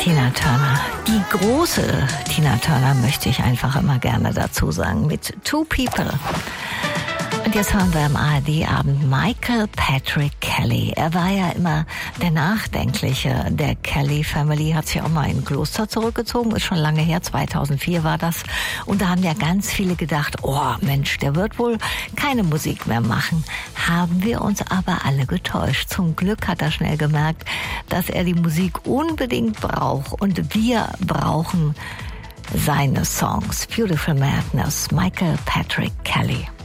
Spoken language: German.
Tina Turner. Die große Tina Turner möchte ich einfach immer gerne dazu sagen, mit Two People. Und jetzt hören wir am ARD-Abend Michael Patrick Kelly. Er war ja immer der Nachdenkliche der Kelly Family, hat sich auch mal in ein Kloster zurückgezogen, ist schon lange her, 2004 war das. Und da haben ja ganz viele gedacht, oh Mensch, der wird wohl keine Musik mehr machen. Haben wir uns aber alle getäuscht. Zum Glück hat er schnell gemerkt, dass er die Musik unbedingt braucht. Und wir brauchen seine Songs. Beautiful Madness, Michael Patrick Kelly.